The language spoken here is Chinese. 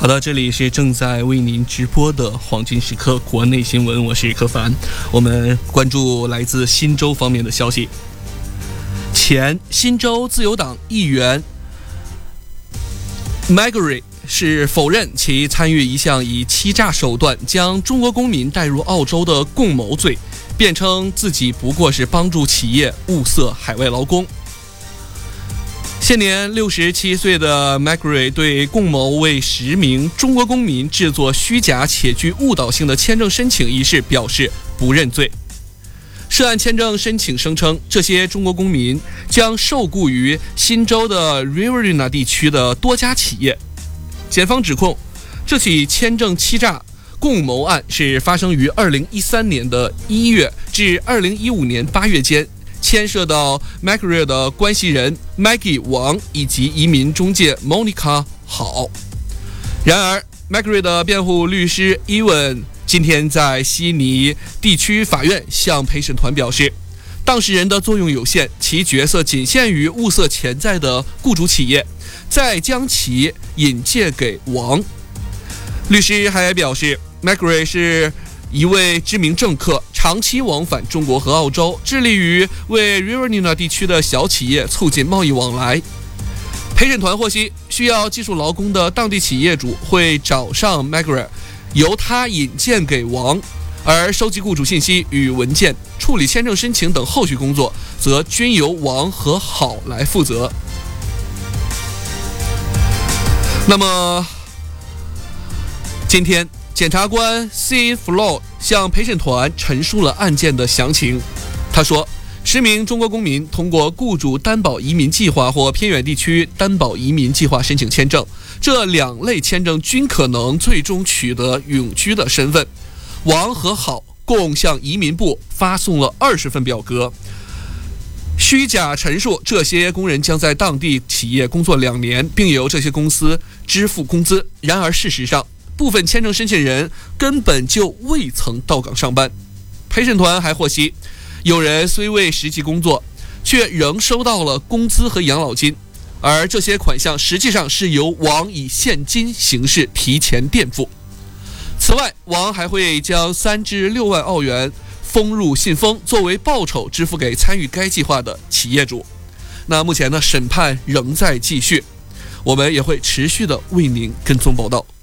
好的，这里是正在为您直播的黄金时刻国内新闻，我是柯凡。我们关注来自新州方面的消息。前新州自由党议员 Margaret 是否认其参与一项以欺诈手段将中国公民带入澳洲的共谋罪，辩称自己不过是帮助企业物色海外劳工。现年67岁的 Margaret 对共谋为10名中国公民制作虚假且具误导性的签证申请一事表示不认罪。涉案签证申请声称，这些中国公民将受雇于新州的 Riverina 地区的多家企业。检方指控，这起签证欺诈共谋案是发生于2013年的1月至2015年8月间，牵涉到 Margaret 的关系人 Maggie 王以及移民中介 Monica 好。然而 Margaret 的辩护律师 Ewan 今天在悉尼地区法院向陪审团表示，当事人的作用有限，其角色仅限于物色潜在的雇主企业，再将其引荐给王。律师还表示， Margaret 是一位知名政客，长期往返中国和澳洲，致力于为 Riverina 地区的小企业促进贸易往来。陪审团获悉，需要技术劳工的当地企业主会找上 Margaret， 由他引荐给王，而收集雇主信息与文件、处理签证申请等后续工作则均由王和好来负责。那么今天检察官 C. Flo 向陪审团陈述了案件的详情。他说，10名中国公民通过雇主担保移民计划或偏远地区担保移民计划申请签证，这2类签证均可能最终取得永居的身份。王和好共向移民部发送了20份表格，虚假陈述这些工人将在当地企业工作2年，并由这些公司支付工资。然而事实上，部分签证申请人根本就未曾到岗上班。陪审团还获悉，有人虽未实际工作，却仍收到了工资和养老金，而这些款项实际上是由王以现金形式提前垫付。此外，王还会将3至6万澳元封入信封，作为报酬支付给参与该计划的企业主。那目前呢，审判仍在继续，我们也会持续的为您跟踪报道。